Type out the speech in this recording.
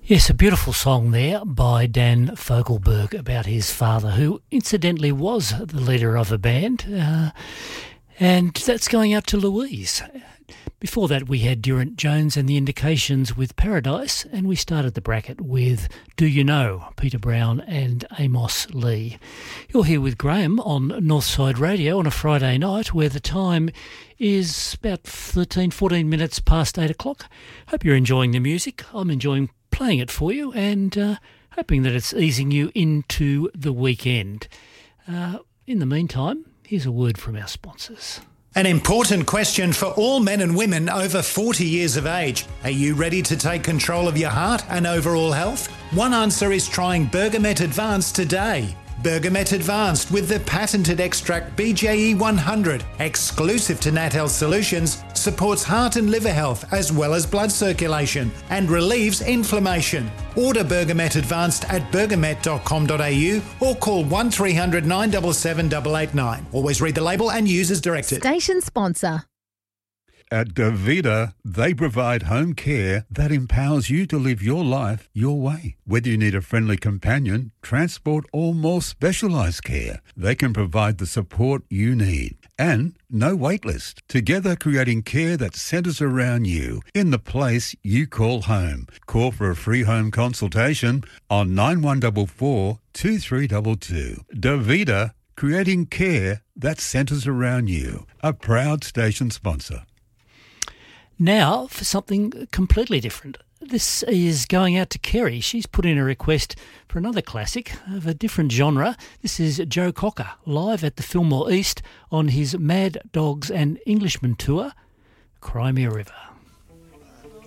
Yes, a beautiful song there by Dan Fogelberg about his father, who incidentally was the leader of a band, and that's going out to Louise. Before that we had Durant Jones and the Indications with Paradise, and we started the bracket with Do You Know, Peter Brown and Amos Lee. You're here with Graham on Northside Radio on a Friday night where the time is about 14 minutes past 8 o'clock. Hope you're enjoying the music. I'm enjoying playing it for you and hoping that it's easing you into the weekend. In the meantime, here's a word from our sponsors. An important question for all men and women over 40 years of age. Are you ready to take control of your heart and overall health? One answer is trying Bergamet Advanced today. Bergamet Advanced with the patented extract BJE 100, exclusive to Nat Health Solutions, supports heart and liver health as well as blood circulation and relieves inflammation. Order Bergamet Advanced at bergamet.com.au or call 1300 977 889. Always read the label and use as directed. Station sponsor. At Davida, they provide home care that empowers you to live your life your way. Whether you need a friendly companion, transport or more specialised care, they can provide the support you need. And no wait list. Together creating care that centres around you in the place you call home. Call for a free home consultation on 9144 2322. Davida, creating care that centres around you. A proud station sponsor. Now for something completely different. This is going out to Kerry. She's put in a request for another classic of a different genre. This is Joe Cocker, live at the Fillmore East on his Mad Dogs and Englishmen tour, Cry Me a River.